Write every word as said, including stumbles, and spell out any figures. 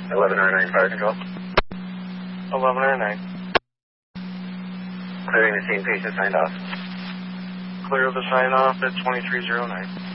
eleven oh nine Fire Control. eleven oh nine. Clearing the scene, patient signed off. Clear the sign off at twenty-three oh nine.